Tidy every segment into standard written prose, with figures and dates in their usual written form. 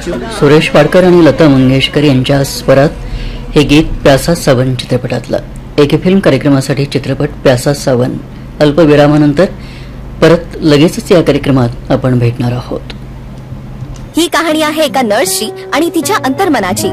सुरेश वाडकर आणि लता मंगेशकर यांच्या स्वरात हे गीत प्यासा सावन चित्रपटातलं एक फिल्म कार्यक्रमासाठी चित्रपट प्यासा सावन अल्पविरामानंतर परत लगेचच या कार्यक्रमात आपण भेटणार आहोत। ही कहाणी आहे एका नर्सची आणि तिच्या अंतर्मनाची।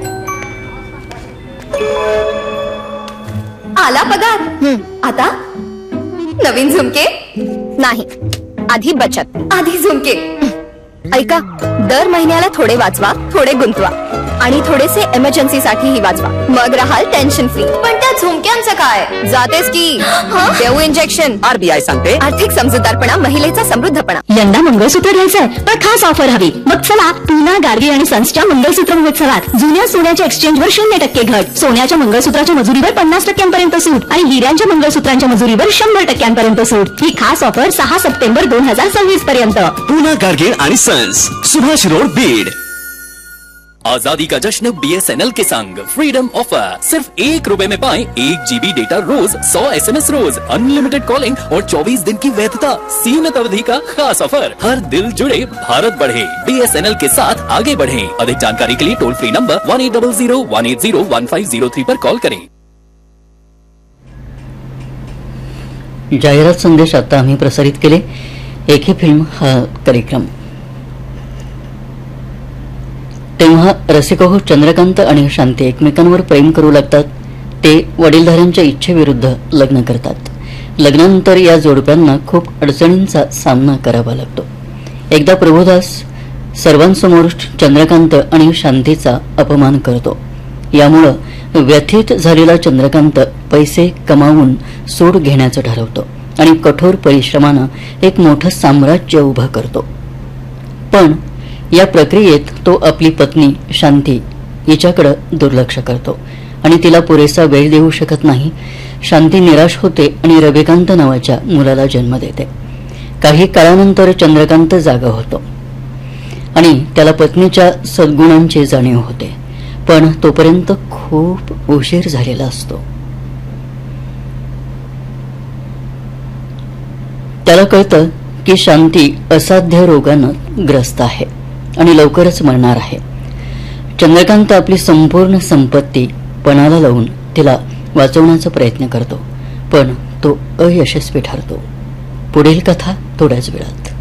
आला पगार, आता नवीन झुमके नाही, आधी बचत, आधी झुमके। ऐका, दर महिन्याला थोडे वाचवा, थोडे गुंतवा आणि थोडेसे इमर्जन्सी साठीही वाचवा, मग राहाल टेन्शन फ्री। पण त्या झुमक्यांचं काय? जातेस की देऊ इंजेक्शन। आरबीआय सांगते आर्थिक समजूतदारपणा महिलेचा समृद्धपणा। यंदा मंगळसूत्र घ्यायचंय पण खास ऑफर हवी, मग चला पूना गाडगे आणि सन्सच्या मंगळसूत्र महोत्सवात। जुन्या सोन्याच्या एक्सचेंजवर 0% घट, सोन्याच्या मंगळसूत्राच्या मजुरीवर 50% सूट आणि हिऱ्यांच्या मंगळसूत्रांच्या मजुरीवर 100% सूट। ही खास ऑफर 6 सप्टेंबर 2026 पर्यंत। पूना गाडगे आणि सन्स, सुभाष रोड, बीड। आजादी का जश्न BSNL के संग फ्रीडम ऑफर। सिर्फ ₹1 में पाएं 1 GB डेटा रोज, 100 SMS रोज, अनलिमिटेड कॉलिंग और 24 दिन की वैधता। सीमित अवधि का खास ऑफर। हर दिल जुड़े, भारत बढ़े। BSNL के साथ आगे बढ़ें। अधिक जानकारी के लिए टोल फ्री नंबर 1800-180-1503 पर कॉल करें। जाहिरात संदेश आता आम्ही प्रसारित केले। एक ही फिल्म हा कार्यक्रम तेव्हा रसिको चंद्रकांत आणि शांती एकमेकांवर प्रेम करू लागतात। ते वडीलधाऱ्यांच्या इच्छेविरुद्ध लग्न करतात। लग्नानंतर या जोडप्यांना खूप अडचणींचा सामना करावा लागतो। एकदा प्रभुदास सर्वांसमोर चंद्रकांत आणि शांतीचा अपमान करतो। यामुळे व्यथित झालेला चंद्रकांत पैसे कमावून सूड घेण्याचं ठरवतो आणि कठोर परिश्रमानं एक मोठं साम्राज्य उभं करतो। पण या प्रक्रियेत तो आपली पत्नी शांती हिच्याकडे दुर्लक्ष करतो आणि तिला पुरेसा वेळ देऊ शकत नाही। शांती निराश होते आणि रविकांत नावाच्या मुलाला जन्म देते। काही काळानंतर चंद्रकांत जागा होतो आणि त्याला पत्नीच्या सद्गुणांची जाणीव होते, पण तोपर्यंत खूप उशीर झालेला असतो। त्याला कळतं की शांती असाध्य रोगानं ग्रस्त आहे आणि लवकरच मरणार आहे। चंद्रकांत आपली संपूर्ण संपत्ती पणाला लावून तिला वाचवण्याचा प्रयत्न करतो, पण तो अयशस्वी ठरतो। पुढील कथा थोड्याच वेळात।